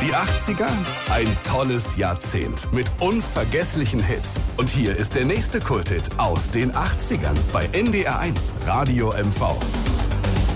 Die 80er? Ein tolles Jahrzehnt mit unvergesslichen Hits. Und hier ist der nächste Kulthit aus den 80ern bei NDR 1 Radio MV.